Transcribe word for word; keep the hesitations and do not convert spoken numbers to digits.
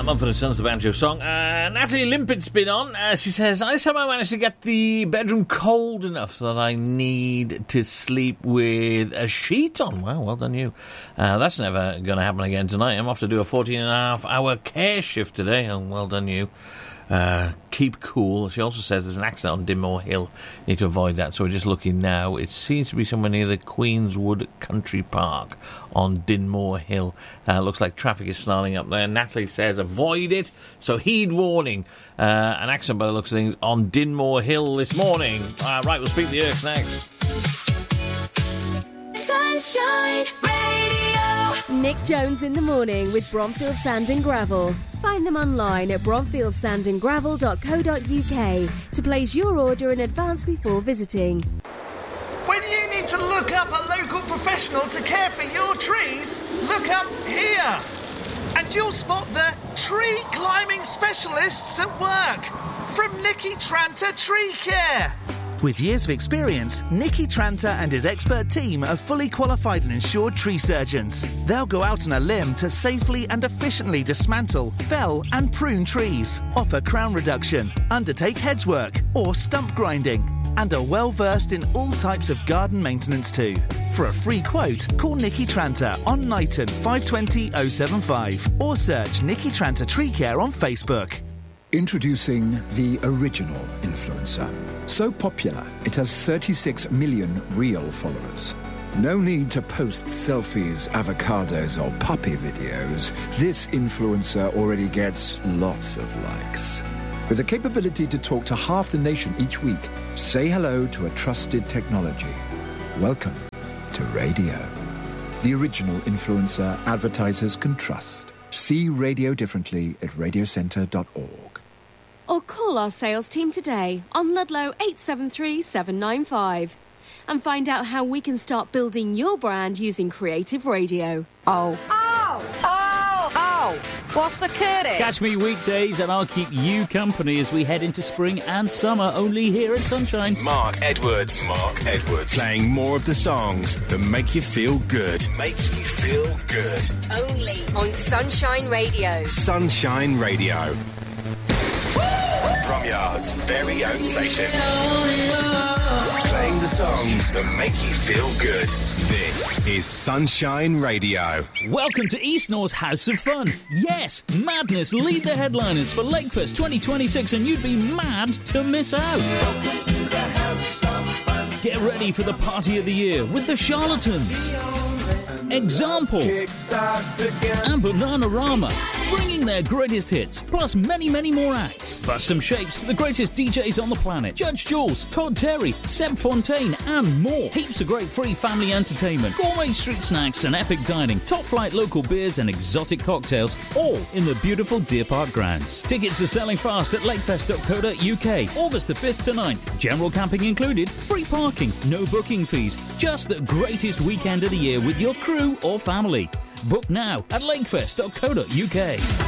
Mumford and Sons, the banjo song. Uh, Natalie Limpet's been on. Uh, she says, I somehow managed to get the bedroom cold enough so that I need to sleep with a sheet on. Well, well done you. Uh, that's never going to happen again tonight. I'm off to do a fourteen and a half hour care shift today. Oh, well done you. Uh, keep cool. She also says there's an accident on Dinmore Hill. Need to avoid that. So we're just looking now. It seems to be somewhere near the Queenswood Country Park on Dinmore Hill. Uh, looks like traffic is snarling up there. Natalie says avoid it. So heed warning. Uh, an accident by the looks of things on Dinmore Hill this morning. Uh, right, we'll speak to the Irks next. Sunshine Radio. Nick Jones in the morning with Bromfield Sand and Gravel. Find them online at bromfield sand and gravel dot co dot uk to place your order in advance before visiting. When you need to look up a local professional to care for your trees, look up here. And you'll spot the tree climbing specialists at work from Nicky Tranter Tree Care. With years of experience, Nicky Tranter and his expert team are fully qualified and insured tree surgeons. They'll go out on a limb to safely and efficiently dismantle, fell and prune trees, offer crown reduction, undertake hedge work or stump grinding, and are well versed in all types of garden maintenance too. For a free quote, call Nicky Tranter on Knighton five two zero oh seven five or search Nicky Tranter Tree Care on Facebook. Introducing the original influencer. So popular, it has thirty-six million real followers. No need to post selfies, avocados, or puppy videos. This influencer already gets lots of likes. With the capability to talk to half the nation each week, say hello to a trusted technology. Welcome to radio. The original influencer advertisers can trust. See radio differently at radio centre dot org. Or call our sales team today on Ludlow eight seven three seven nine five and find out how we can start building your brand using creative radio. Oh. Oh! Oh! Oh! What's occurring? Catch me weekdays and I'll keep you company as we head into spring and summer, only here at Sunshine. Mark Edwards. Mark Edwards. Playing more of the songs that make you feel good. Make you feel good. Only on Sunshine Radio. Sunshine Radio. Bromyard's very own station. Playing the songs that make you feel good. This is Sunshine Radio. Welcome to East North's House of Fun. Yes, Madness lead the headliners for Lakefest twenty twenty-six, and you'd be mad to miss out. Welcome to the House of Fun. Get ready for the party of the year with the Charlatans, Example, and Bananarama, bringing their greatest hits, plus many, many more acts. Plus some shapes for the greatest D Js on the planet. Judge Jules, Todd Terry, Seb Fontaine, and more. Heaps of great free family entertainment, gourmet street snacks and epic dining, top-flight local beers and exotic cocktails, all in the beautiful Deer Park grounds. Tickets are selling fast at lakefest dot co dot uk, August the fifth to ninth. General camping included, free parking, no booking fees. Just the greatest weekend of the year with your crew or family. Book now at lakefest dot co dot uk.